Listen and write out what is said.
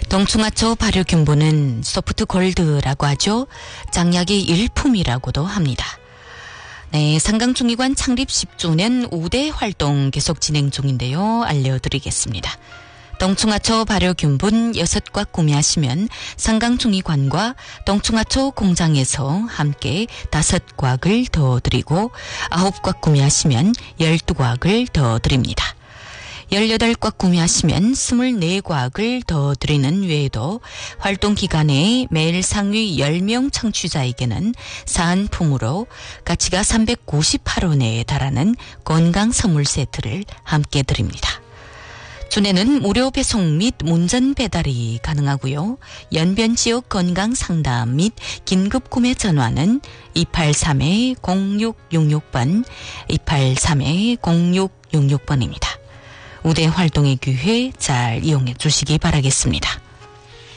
동충하초 발효균분은 소프트 골드라고 하죠. 장약의 일품이라고도 합니다. 네, 상강중의관 창립 10주년 5대 활동 계속 진행 중인데요. 알려드리겠습니다. 동충하초 발효균분 6꽉 구매하시면 상강중의관과 동충하초 공장에서 함께 5꽉을 더 드리고 9꽉 구매하시면 12꽉을 더 드립니다. 18꽉 구매하시면 24곽을 더 드리는 외에도 활동 기간에 매일 상위 10명 청취자에게는 사은품으로 가치가 398원에 달하는 건강 선물 세트를 함께 드립니다. 주내는 무료 배송 및 문전 배달이 가능하고요. 연변 지역 건강 상담 및 긴급 구매 전화는 283-0666번, 283-0666번입니다. 우대 활동의 기회 잘 이용해 주시기 바라겠습니다.